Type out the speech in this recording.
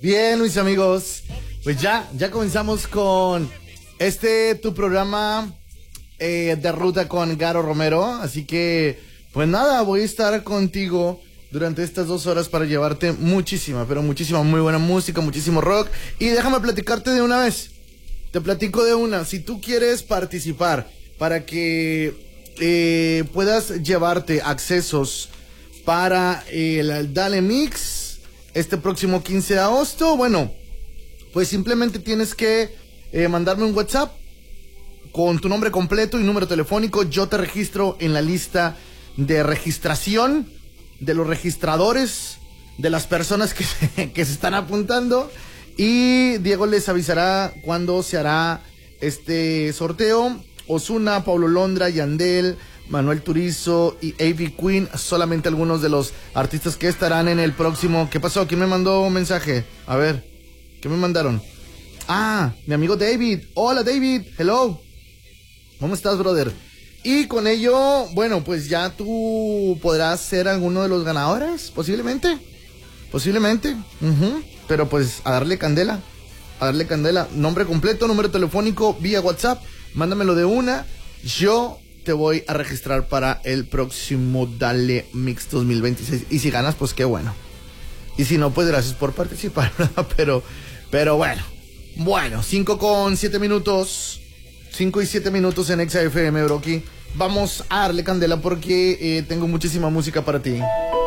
Bien, mis amigos, pues ya comenzamos con tu programa de ruta con Garo Romero. Así que, pues nada, voy a estar contigo durante estas 2 horas para llevarte muchísima, pero muchísima, muy buena música, muchísimo rock. Y déjame platicarte de una vez. Te platico de una. Si tú quieres participar para que puedas llevarte accesos para el Dale Mix este próximo 15 de agosto, bueno, pues simplemente tienes que mandarme un WhatsApp con tu nombre completo y número telefónico. Yo te registro en la lista de registración de los registradores, de las personas que se están apuntando, y Diego les avisará cuándo se hará este sorteo. Ozuna, Paulo Londra, Yandel, Manuel Turizo y A.B. Queen, solamente algunos de los artistas que estarán en el próximo. ¿Qué pasó? ¿Quién me mandó un mensaje? A ver, ¿qué me mandaron? Ah, mi amigo David. Hola David, hello. ¿Cómo estás, brother? Y con ello, bueno, pues ya tú podrás ser alguno de los ganadores, posiblemente. Pero pues a darle candela. Nombre completo, número telefónico, vía WhatsApp. Mándamelo de una. Yo te voy a registrar para el próximo Dale Mix 2026. Y si ganas, pues qué bueno. Y si no, pues gracias por participar, ¿verdad? Pero bueno. Bueno, 5:07 minutos. 5 y 7 minutos en Exa FM, Broki. Vamos a darle candela porque tengo muchísima música para ti.